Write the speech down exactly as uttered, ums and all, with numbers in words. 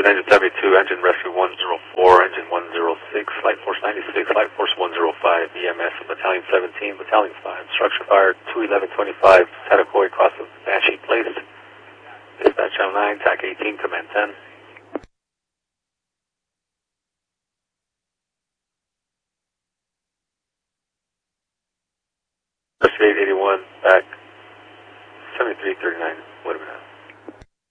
Engine seventy-two, Engine Rescue one zero four, Engine one zero six, Flight Force ninety-six, Flight Force one zero five, E M S Battalion seventeen, Battalion five, Structure Fire two eleven twenty-five, Satakoy, cross of Banshee Place, Dispatch Channel nine, T A C eighteen, Command ten. eight eighty-one, back seventy-three thirty-nine, what a minute.